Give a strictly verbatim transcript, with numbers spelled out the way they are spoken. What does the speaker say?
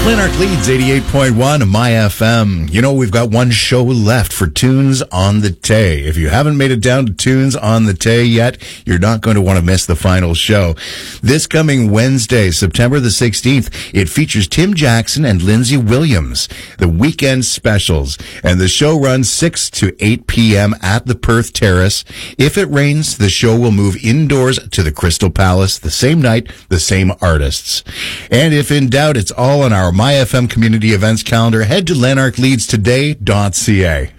Lanark leads eighty-eight point one My F M. You know, we've got one show left for Tunes on the Tay. If you haven't made it down to Tunes on the Tay yet, you're not going to want to miss the final show. This coming Wednesday, September the sixteenth, it features Tim Jackson and Lindsay Williams, the weekend specials. And the show runs six to eight p.m. at the Perth Terrace. If it rains, the show will move indoors to the Crystal Palace the same night, the same artists. And if in doubt, it's all on our My F M community events calendar. Head to lanark leads today dot c a.